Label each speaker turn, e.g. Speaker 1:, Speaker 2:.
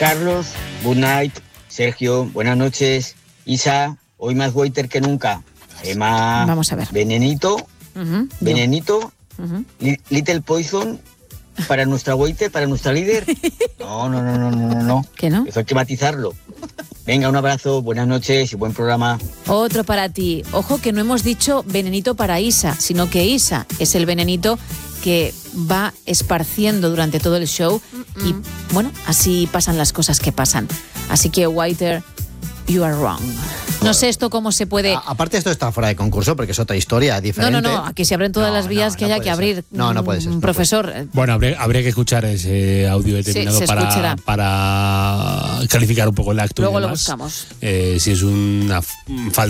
Speaker 1: Carlos, good night. Sergio, buenas noches. Isa, hoy más waiter que nunca. Emma,
Speaker 2: vamos a ver.
Speaker 1: Venenito,
Speaker 2: Uh-huh.
Speaker 1: Venenito,
Speaker 2: Uh-huh.
Speaker 1: Little Poison para nuestra waiter, para nuestra líder. No.
Speaker 2: ¿Qué no?
Speaker 1: Eso hay que matizarlo. Venga, un abrazo, buenas noches y buen programa.
Speaker 2: Otro para ti. Ojo que no hemos dicho venenito para Isa, sino que Isa es el venenito que va esparciendo durante todo el show y, bueno, así pasan las cosas que pasan. Así que, Waiter, you are wrong. No sé esto cómo se puede...
Speaker 3: Aparte esto está fuera de concurso porque es otra historia diferente.
Speaker 2: No, aquí se abren todas las vías que haya que abrir.
Speaker 3: No puede ser.
Speaker 2: Profesor.
Speaker 4: Bueno, habría que escuchar ese audio determinado para calificar un poco el acto.
Speaker 2: Luego
Speaker 4: y
Speaker 2: lo
Speaker 4: demás.
Speaker 2: buscamos.
Speaker 4: Si es una falta